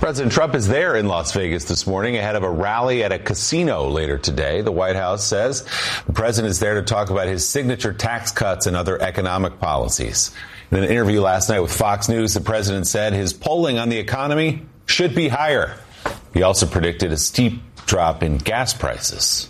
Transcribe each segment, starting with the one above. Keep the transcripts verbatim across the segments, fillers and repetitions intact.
President Trump is there in Las Vegas this morning ahead of a rally at a casino later today. The White House says the president is there to talk about his signature tax cuts and other economic policies. In an interview last night with Fox News, the president said his polling on the economy should be higher. He also predicted a steep drop in gas prices.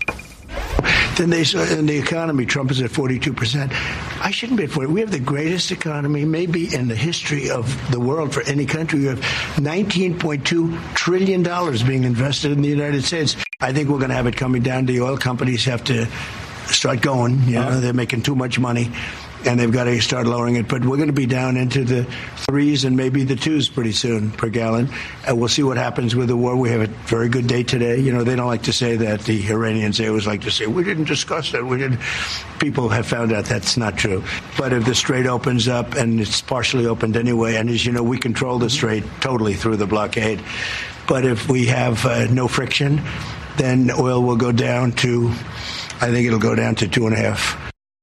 Then they saw in the economy, Trump is at forty-two percent. I shouldn't be at forty. We have the greatest economy maybe in the history of the world for any country. We have nineteen point two trillion dollars being invested in the United States. I think we're going to have it coming down. The oil companies have to start going. You know, they're making too much money, and they've got to start lowering it. But we're going to be down into the threes and maybe the twos pretty soon per gallon. And we'll see what happens with the war. We have a very good day today. You know, they don't like to say that. The Iranians, they always like to say, we didn't discuss that. We didn't. People have found out that's not true. But if the Strait opens up, and it's partially opened anyway, and as you know, we control the Strait totally through the blockade. But if we have uh, no friction, then oil will go down to, I think it'll go down to two and a half.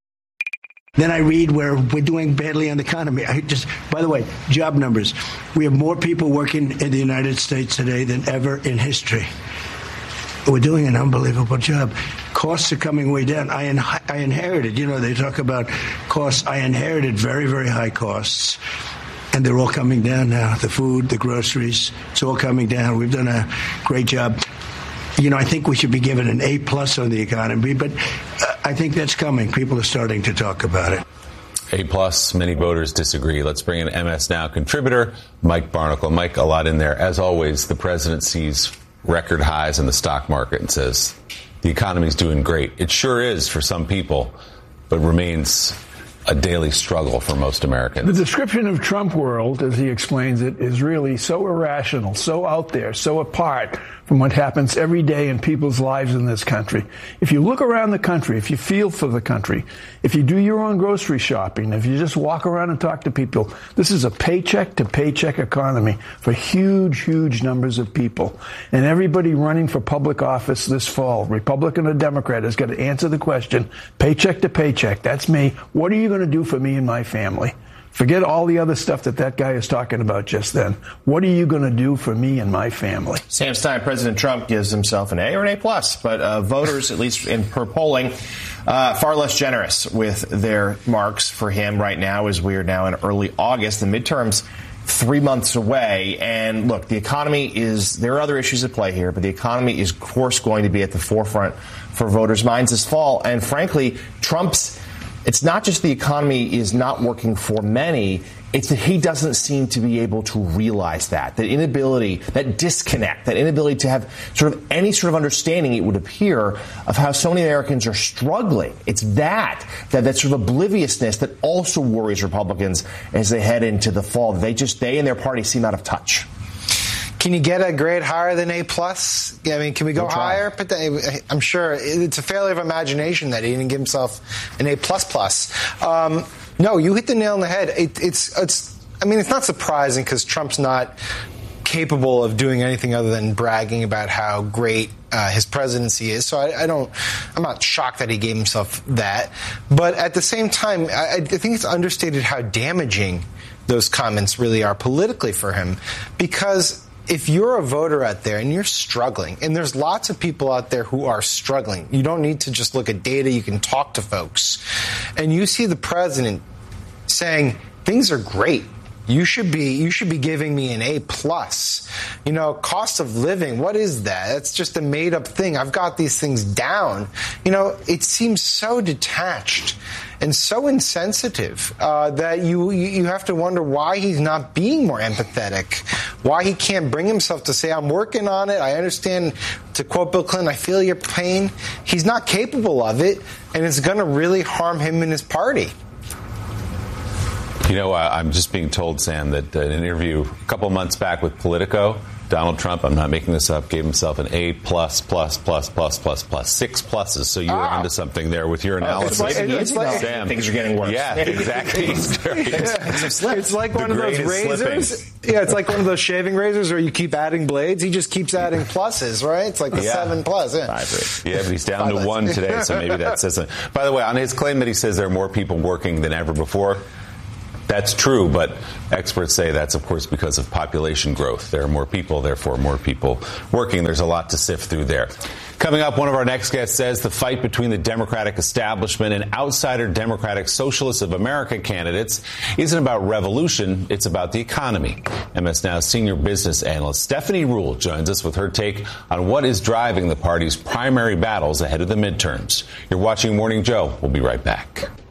Then I read where we're doing badly on the economy. I just, by the way, job numbers. We have more people working in the United States today than ever in history. We're doing an unbelievable job. Costs are coming way down. I, in, I inherited, you know, they talk about costs. I inherited very, very high costs. And they're all coming down now. The food, the groceries, it's all coming down. We've done a great job. You know, I think we should be given an A plus on the economy, but uh, I think that's coming. People are starting to talk about it. A plus, many voters disagree. Let's bring in M S Now contributor Mike Barnicle. Mike, a lot in there. As always, the president sees record highs in the stock market and says the economy's doing great. It sure is for some people, but remains a daily struggle for most Americans. The description of Trump world, as he explains it, is really so irrational, so out there, so apart from what happens every day in people's lives in this country. If you look around the country, if you feel for the country, if you do your own grocery shopping, if you just walk around and talk to people, this is a paycheck to paycheck economy for huge, huge numbers of people. And everybody running for public office this fall, Republican or Democrat, has got to answer the question, paycheck to paycheck, that's me. What are you going to do for me and my family? Forget all the other stuff that that guy is talking about just then. What are you going to do for me and my family? Sam Stein, President Trump gives himself an A or an A plus, but uh, voters, at least in per polling, uh, far less generous with their marks for him right now, as we are now in early August. The midterms three months away. And look, the economy is, there are other issues at play here, but the economy is, of course, going to be at the forefront for voters' minds this fall. And frankly, Trump's It's not just the economy is not working for many. It's that he doesn't seem to be able to realize that, that inability, that disconnect, that inability to have sort of any sort of understanding, it would appear, of how so many Americans are struggling. It's that, that, that sort of obliviousness that also worries Republicans as they head into the fall. They just, they and their party seem out of touch. Can you get a grade higher than A plus? I mean, can we go We'll higher? But I'm sure it's a failure of imagination that he didn't give himself an A plus plus. Um, no, you hit the nail on the head. It, it's, it's. I mean, it's not surprising because Trump's not capable of doing anything other than bragging about how great uh, his presidency is. So I, I don't. I'm not shocked that he gave himself that. But at the same time, I, I think it's understated how damaging those comments really are politically for him, because if you're a voter out there and you're struggling, and there's lots of people out there who are struggling, you don't need to just look at data, you can talk to folks, and you see the president saying things are great, you should be you should be giving me an A plus. You know, cost of living, what is that? That's just a made up thing. I've got these things down. You know, it seems so detached and so insensitive uh, that you you have to wonder why he's not being more empathetic, why he can't bring himself to say, I'm working on it, I understand, to quote Bill Clinton, I feel your pain. He's not capable of it, and it's going to really harm him and his party. You know, I'm just being told, Sam, that in an interview a couple months back with Politico, Donald Trump, I'm not making this up, gave himself an A plus, plus, plus, plus, plus, plus, six pluses. So you were onto something there with your analysis. Oh, it's like, it's like, Sam, things are getting worse. Yeah, exactly. it's, it's like one the of those razors. Slipping. Yeah, it's like one of those shaving razors where you keep adding blades. He just keeps adding pluses, right? It's like the yeah. seven plus. Yeah. Five, yeah, but he's down Five to one less. today, so maybe that says something. By the way, on his claim that he says there are more people working than ever before, That's true, but experts say that's, of course, because of population growth. There are more people, therefore more people working. There's a lot to sift through there. Coming up, one of our next guests says the fight between the Democratic establishment and outsider Democratic Socialists of America candidates isn't about revolution, it's about the economy. M S Now's senior business analyst Stephanie Ruhle joins us with her take on what is driving the party's primary battles ahead of the midterms. You're watching Morning Joe. We'll be right back.